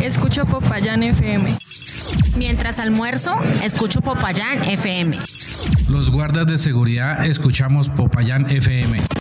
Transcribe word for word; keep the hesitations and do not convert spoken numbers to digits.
escucho Popayán F M. Mientras almuerzo, escucho Popayán F M. Los guardas de seguridad escuchamos Popayán F M.